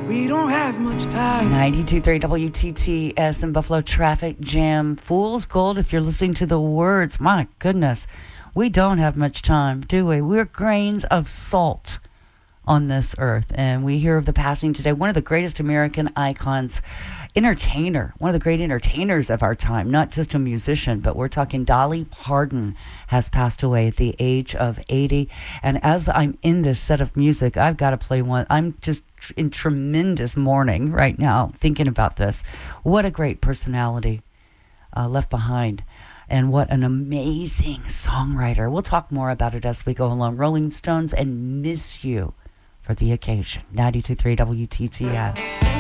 We don't have much time. 92.3 WTTS in Buffalo Traffic Jam. Fool's Gold, if you're listening to the words. My goodness, we don't have much time, do we? We're grains of salt on this earth. And we hear of the passing today, one of the greatest American icons, entertainer, one of the great entertainers of our time, not just a musician, but we're talking Dolly Parton has passed away at the age of 80. And as I'm in this set of music, I've got to play one. I'm just in tremendous mourning right now thinking about this. What a great personality left behind. And what an amazing songwriter. We'll talk more about it as we go along. Rolling Stones and Miss You for the occasion. 92.3 WTTS.